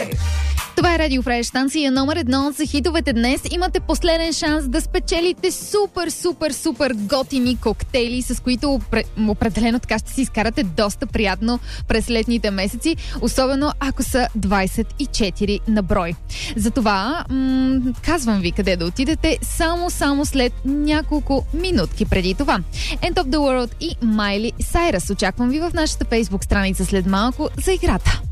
Това е Радио Фреш, станция номер 1 за хитовете днес. Имате последен шанс да спечелите супер готини коктейли, с които определено така ще си изкарате доста приятно през летните месеци, особено ако са 24 на брой. Затова казвам ви къде да отидете само след няколко минутки преди това. End of the World и Майли Сайрас. Очаквам ви в нашата Фейсбук страница след малко за играта.